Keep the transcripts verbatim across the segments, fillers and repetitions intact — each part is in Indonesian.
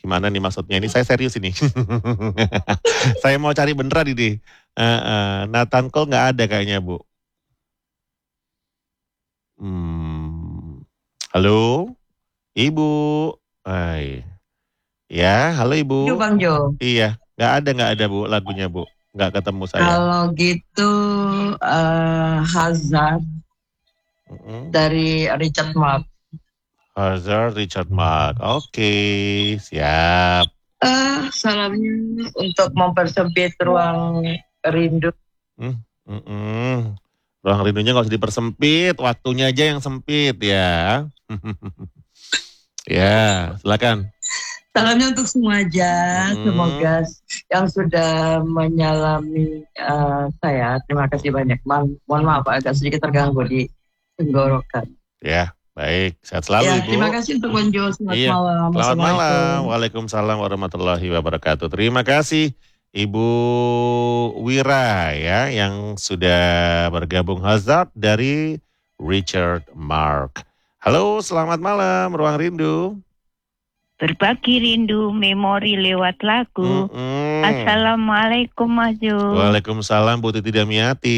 Gimana nih maksudnya? Ini saya serius ini. Saya mau cari beneran ini. Heeh, Nathan Cole nggak ada kayaknya, Bu. Hmm. Halo, Ibu. Hai. Ya, halo Yo Ibu. Bang Jo. Iya, nggak ada nggak ada Bu lagunya Bu. Nggak ketemu saya. Kalau gitu eh, Hazard Mm-mm. dari Richard Marx. Hazard Richard Mark. Oke, siap. Eh, salamnya untuk mempersempit ruang rindu. Hmm, mm-mm. Ruang rindunya nggak usah dipersempit, waktunya aja yang sempit ya. Ya, silakan. Salamnya untuk semua aja. Mm-mm. Semoga yang sudah menyalami eh, saya. Terima kasih banyak. Man, mohon maaf agak sedikit terganggu di tenggorokan. Ya, baik. Sehat selalu Ya, terima Ibu. kasih untuk Bang Jo. Selamat Iya, malam. selamat malam. Assalamualaikum. Waalaikumsalam warahmatullahi wabarakatuh. Terima kasih Ibu Wira ya yang sudah bergabung Hazard dari Richard Mark. Halo, selamat malam Ruang Rindu. Berbagi rindu memori lewat lagu. Mm-mm. Assalamualaikum Mas Jo. Waalaikumsalam Bu Titi Damiati.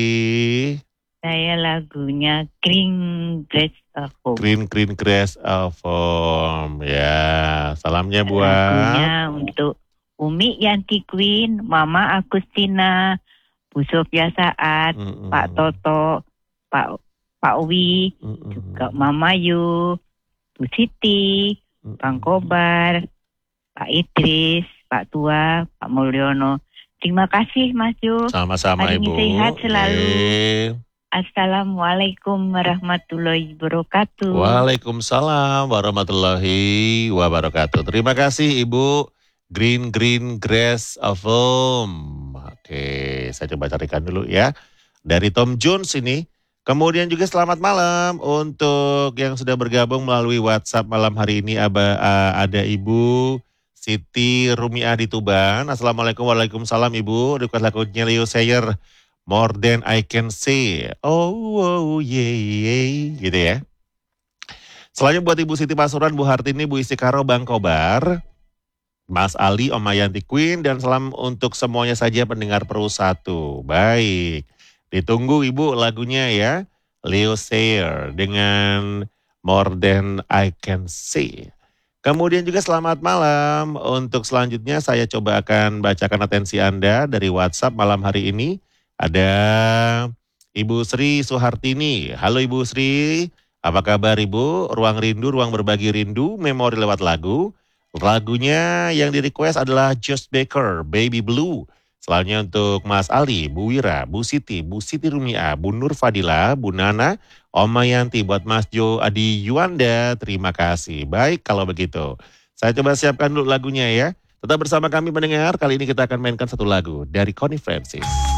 Saya lagunya Green Grass of Home. Green Green Grass of Home. Ya, salamnya buat Lagunya untuk Umi Yanti Queen, Mama Agustina, Bu Sofia Saat, Mm-mm. Pak Toto, Pak Pak Wi, Mm-mm. juga Mama Yu, Bu Siti, Bang Kobar, Pak Idris, Pak Tua, Pak Mulyono. Terima kasih Mas Jo. Sama-sama Hari ini Ibu. sehat selalu. Eh. Assalamualaikum warahmatullahi wabarakatuh. Waalaikumsalam warahmatullahi wabarakatuh. Terima kasih Ibu Green Green Grass of Home. Oke, saya coba carikan dulu ya. Dari Tom Jones ini. Kemudian juga selamat malam untuk yang sudah bergabung melalui WhatsApp malam hari ini ada, ada Ibu Siti Rumiah di Tuban. Assalamualaikum waalaikumsalam Ibu. Request lagunya Leo Sayer. More than I can say. Oh, oh yeah, yeah. Gitu ya. Selanjutnya buat Ibu Siti Pasuruan, Bu Hartini, Bu Istikaro, Bang Kobar, Mas Ali, Om Mayanti Queen, dan salam untuk semuanya saja pendengar Pro satu. Baik, ditunggu Ibu lagunya ya. Leo Sayer dengan More Than I Can See. Kemudian juga selamat malam. Untuk selanjutnya saya coba akan bacakan atensi Anda dari WhatsApp malam hari ini. Ada Ibu Sri Suhartini. Halo Ibu Sri, apa kabar Ibu? Ruang rindu, ruang berbagi rindu, memori lewat lagu. Lagunya yang di request adalah Josh Baker, Baby Blue. Selanjutnya untuk Mas Ali, Bu Wira, Bu Siti, Bu Siti Rumia, Bu Nur Fadila, Bu Nana, Om Mayanti, buat Mas Jo Adi Yuanda, terima kasih. Baik kalau begitu. Saya coba siapkan dulu lagunya ya. Tetap bersama kami mendengar, kali ini kita akan mainkan satu lagu dari Connie Francis.